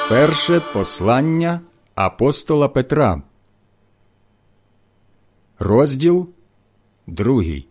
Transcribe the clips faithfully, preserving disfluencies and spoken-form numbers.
Перше послання апостола Петра, розділ другий.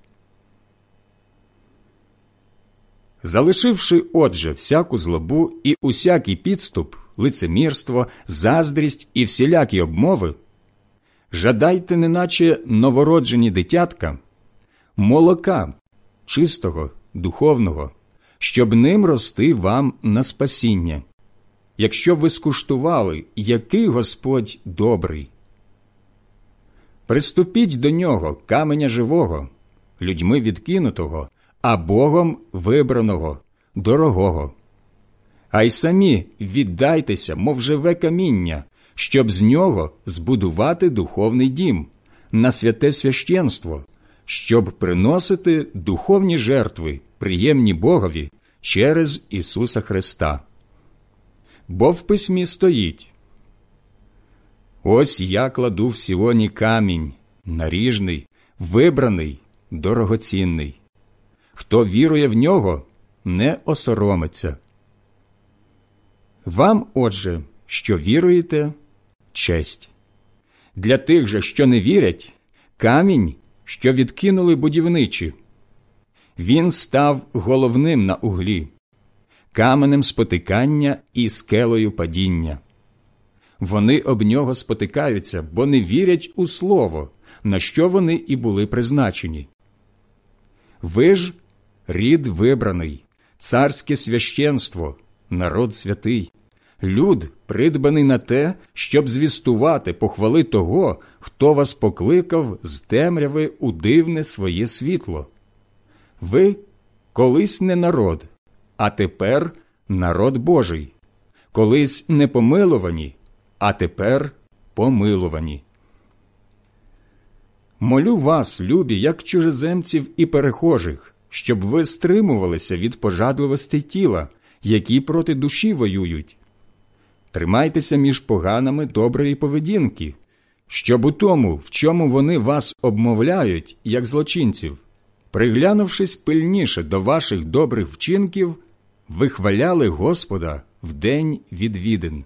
Залишивши, отже, всяку злобу і усякий підступ, лицемірство, заздрість і всілякі обмови, жадайте, неначе новороджені дитятка, молока чистого, духовного, щоб ним рости вам на спасіння, якщо ви скуштували, який Господь добрий. Приступіть до нього, каменя живого, людьми відкинутого, а Богом вибраного, дорогого. А й самі віддайтеся, мов живе каміння, щоб з нього збудувати духовний дім, на святе священство, щоб приносити духовні жертви, приємні Богові, через Ісуса Христа. Бо в письмі стоїть: «Ось я кладу в Сіоні камінь, наріжний, вибраний, дорогоцінний. Хто вірує в нього, не осоромиться». Вам, отже, що віруєте, честь. Для тих же, що не вірять, камінь, що відкинули будівничі. Він став головним на углі, каменем спотикання і скелею падіння. Вони об нього спотикаються, бо не вірять у слово, на що вони і були призначені. Ви ж рід вибраний, царське священство, народ святий, люд, придбаний на те, щоб звістувати похвали того, хто вас покликав з темряви у дивне своє світло. Ви колись не народ, а тепер народ Божий, колись не помилувані, а тепер помилувані. Молю вас, любі, як чужеземців і перехожих, щоб ви стримувалися від пожадливостей тіла, які проти душі воюють. Тримайтеся між поганами доброї поведінки, щоб у тому, в чому вони вас обмовляють, як злочинців, приглянувшись пильніше до ваших добрих вчинків, вихваляли Господа в день відвідин.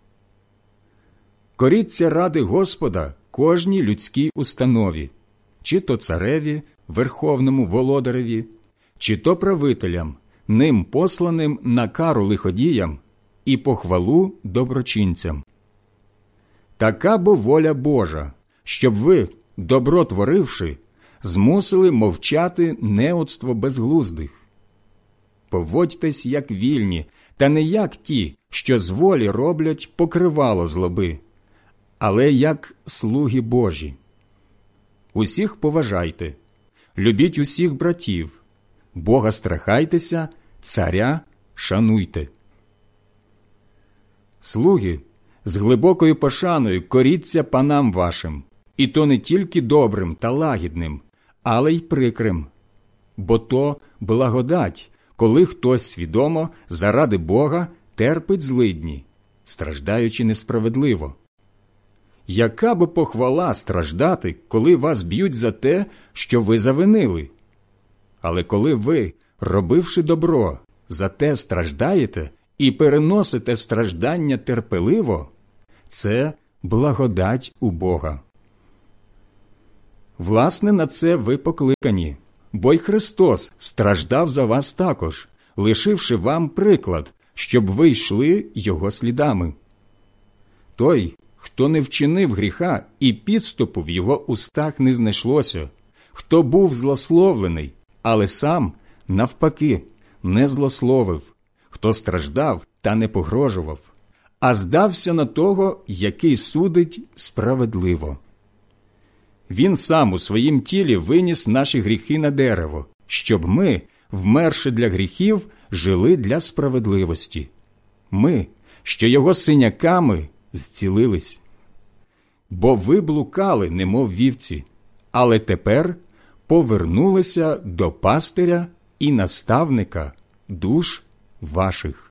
Коріться ради Господа кожній людській установі, чи то цареві, верховному володареві, чи то правителям, ним посланим на кару лиходіям і похвалу доброчинцям. Така бо воля Божа, щоб ви, добро творивши, змусили мовчати неоцтво безглуздих. Поводьтесь, як вільні, та не як ті, що з волі роблять покривало злоби, але як слуги Божі. Усіх поважайте, любіть усіх братів, Бога страхайтеся, царя шануйте. Слуги, з глибокою пошаною коріться панам вашим, і то не тільки добрим та лагідним, але й прикрим. Бо то благодать, коли хтось свідомо заради Бога терпить злидні, страждаючи несправедливо. Яка б похвала страждати, коли вас б'ють за те, що ви завинили? Але коли ви, робивши добро, за те страждаєте і переносите страждання терпеливо, це благодать у Бога. Власне, на це ви покликані, бо й Христос страждав за вас також, лишивши вам приклад, щоб ви йшли Його слідами. Той, хто не вчинив гріха і підступу в його устах не знайшлося, хто був злословлений, але сам, навпаки, не злословив, хто страждав та не погрожував, а здався на того, який судить справедливо. Він сам у своїм тілі виніс наші гріхи на дерево, щоб ми, вмерши для гріхів, жили для справедливості. Ми, що його синяками зцілились. Бо ви блукали, немов вівці, але тепер повернулися до пастиря і наставника душ ваших.